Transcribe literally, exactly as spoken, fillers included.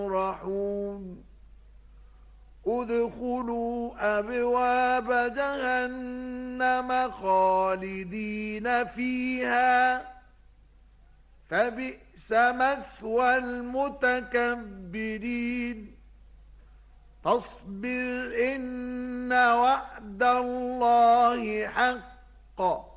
يفرحون ادخلوا أبواب جهنم خالدين فيها فبئس مثوى المتكبرين فاصبر إن وعد الله حق